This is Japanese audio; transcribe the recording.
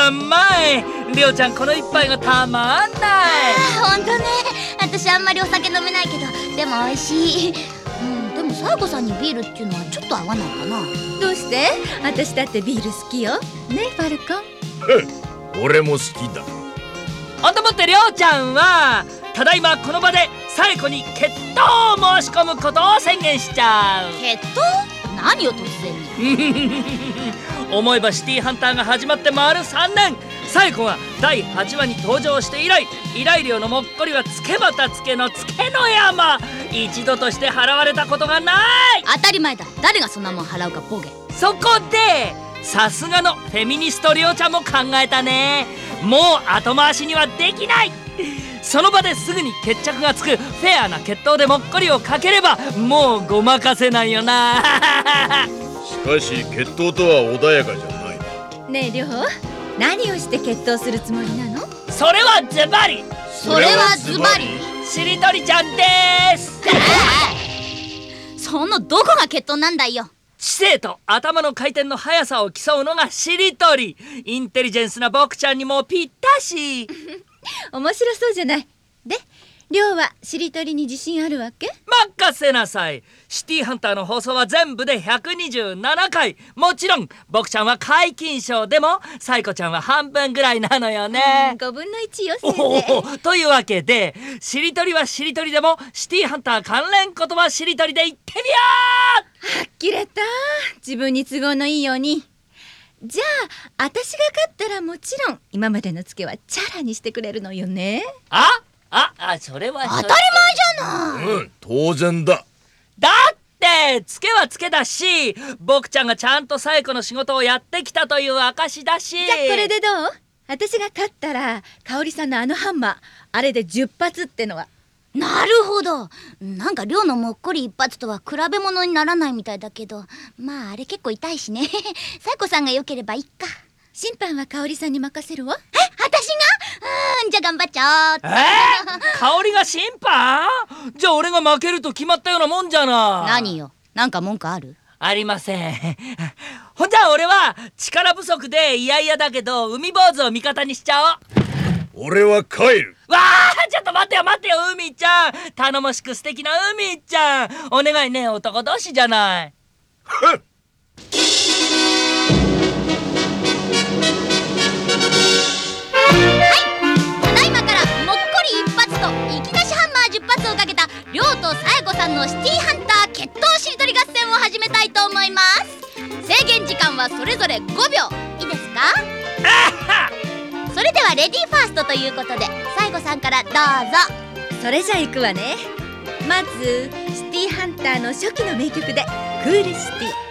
んまい。りょうちゃんこの一杯がたまんない。 ほんとね、私あんまりお酒飲めないけど、でも美味しい。でもサイコさんにビールっていうのはちょっと合わないかな。 どうして？私だってビール好きよ。ね、ファルコン。 俺も好きだ。 ほんともってりょうちゃんはただいまこの場でサイコに決闘を申し込むことを宣言しちゃう。 決闘？何を突然に。 思えばシティハンターが始まって丸3年。サイコが第8話に登場して以来、依頼料のもっこりはつけまたつけのつけの山。一度として払われたことがない。 当たり前だ。誰がそんなもん払うかボケ。 そこでさすがのフェミニストりょうちゃんも考えたね。もう後回しにはできない。その場ですぐに決着がつくフェアな決闘でもっこりをかければもうごまかせないよな。 しかし決闘とは穏やかじゃないな。 ねえりょう、何をして決闘するつもりなの？ それはズバリ、 それはズバリしりとりちゃんです。 そのどこが決闘なんだよ。 知性と頭の回転の速さを競うのがしりとり。インテリジェンスな僕ちゃんにもぴったし。 面白そうじゃない。で、りょうはしりとりに自信あるわけ？ 任せなさい。シティハンターの放送は全部で127回。もちろん僕ちゃんは皆勤賞でもサイコちゃんは半分ぐらいなのよね。 5分の1よ先生。 というわけでしりとりはしりとりでもシティハンター関連言葉しりとりで言ってみよう。 はっきれた。自分に都合のいいように。じゃあ私が勝ったらもちろん今までのツケはチャラにしてくれるのよね。 それは当たり前じゃない。 当然だ。 だってツケはツケだし、僕ちゃんがちゃんとサイコの仕事をやってきたという証だし。 じゃあこれでどう？私が勝ったら香織さんのあのハンマー、あれで10発ってのは。 なるほど。なんか寮のもっこり一発とは比べ物にならないみたいだけど、まああれ結構痛いしね。サイコさんが良ければいいか。 審判は香織さんに任せるわ。 私が？じゃあ頑張っちゃおう。 香りが審判？じゃあ俺が負けると決まったようなもんじゃな。 何よ、なんか文句ある？ ありません。ほんじゃあ俺は力不足でいやいやだけど海坊主を味方にしちゃおう。 俺は帰る。 わあ、ちょっと待ってよ海ちゃん。頼もしく素敵な海ちゃん、お願いね。男同士じゃない。 ふっ。 ただいまからもっこり一発といきなしハンマー10発をかけた寮とサエコさんのシティハンター決闘しりとり合戦を始めたいと思います。制限時間はそれぞれ5秒。いいですか？それではレディーファーストということでサエコさんからどうぞ。 それじゃあ行くわね。まずシティハンターの初期の名曲でクールシティ。